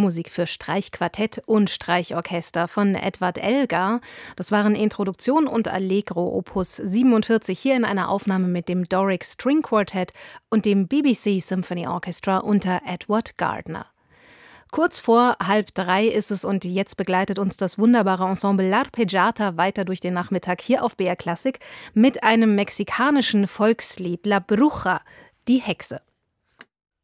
Musik für Streichquartett und Streichorchester von Edward Elgar. Das waren Introduktion und Allegro Opus 47 hier in einer Aufnahme mit dem Doric String Quartet und dem BBC Symphony Orchestra unter Edward Gardner. Kurz vor 2:30 ist es und jetzt begleitet uns das wunderbare Ensemble L'Arpeggiata weiter durch den Nachmittag hier auf BR Klassik mit einem mexikanischen Volkslied La Bruja, die Hexe.